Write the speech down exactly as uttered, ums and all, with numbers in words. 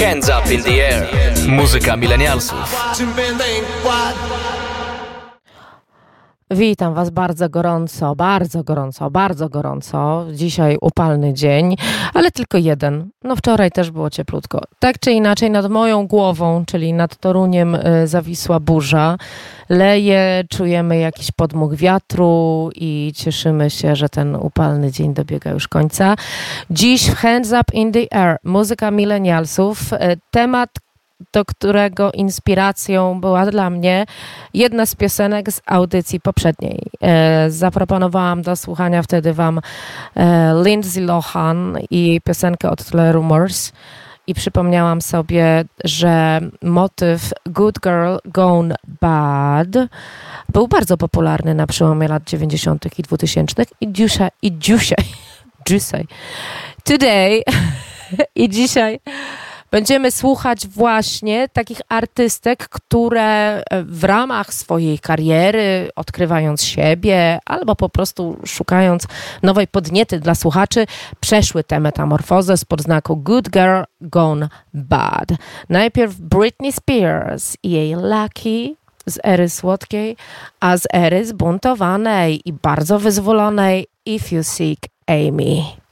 Hands up in the air. Muzyka milenialsów. Witam Was bardzo gorąco, bardzo gorąco, bardzo gorąco. Dzisiaj upalny dzień, ale tylko jeden. No wczoraj też było cieplutko. Tak czy inaczej nad moją głową, czyli nad Toruniem, y, zawisła burza. Leje, czujemy jakiś podmuch wiatru i cieszymy się, że ten upalny dzień dobiega już końca. Dziś w Hands Up in the Air, muzyka milenialsów. Y, temat, do którego inspiracją była dla mnie jedna z piosenek z audycji poprzedniej. E, zaproponowałam do słuchania wtedy Wam e, Lindsay Lohan i piosenkę o tytule Rumors i przypomniałam sobie, że motyw Good Girl Gone Bad był bardzo popularny na przełomie lat dziewięćdziesiątych i dwutysięcznych i dzisiaj, i dzisiaj, dzisiaj, today i dzisiaj będziemy słuchać właśnie takich artystek, które w ramach swojej kariery, odkrywając siebie albo po prostu szukając nowej podniety dla słuchaczy, przeszły tę metamorfozę spod znaku Good Girl Gone Bad. Najpierw Britney Spears i jej Lucky z ery słodkiej, a z ery zbuntowanej i bardzo wyzwolonej If You Seek Amy.